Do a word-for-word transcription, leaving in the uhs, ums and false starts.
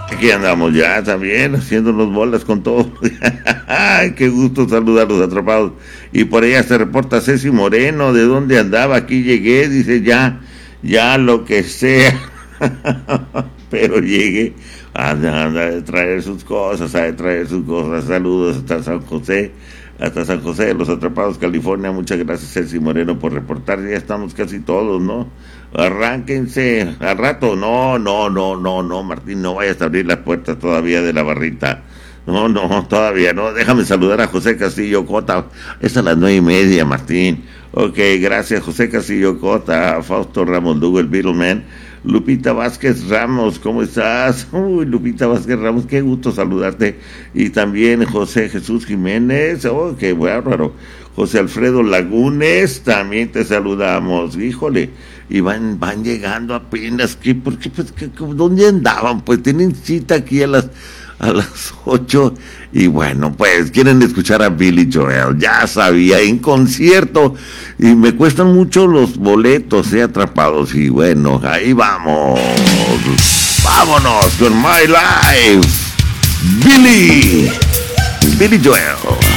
Aquí andamos ya también, haciéndonos bolas con todo. Ay, qué gusto saludar a los atrapados. Y por allá se reporta Ceci Moreno, ¿de dónde andaba? Aquí llegué, dice ya, ya lo que sea. Pero llegué, anda, anda de traer sus cosas, a de traer sus cosas. Saludos hasta San José, hasta San José de los Atrapados, California. Muchas gracias, Ceci Moreno, por reportar. Ya estamos casi todos, ¿no? Arránquense al rato. No, no, no, no, no, Martín, no vayas a abrir las puertas todavía de la barrita. No, no, todavía no. Déjame saludar a José Castillo Cota. Es a las nueve y media, Martín. Ok, gracias, José Castillo Cota, Fausto Ramos Lugo, el Beatleman. Lupita Vázquez Ramos, ¿cómo estás? Uy, Lupita Vázquez Ramos, qué gusto saludarte. Y también José Jesús Jiménez, oh, qué bárbaro. José Alfredo Lagunes, también te saludamos. Híjole, y van, van llegando apenas. ¿Qué, por qué, pues, qué, ¿Dónde andaban? Pues tienen cita aquí a las a las ocho, y bueno, pues quieren escuchar a Billy Joel, ya sabía, en concierto, y me cuestan mucho los boletos, he atrapados, y bueno, ahí vamos, vámonos con My Life, Billy, Billy Joel.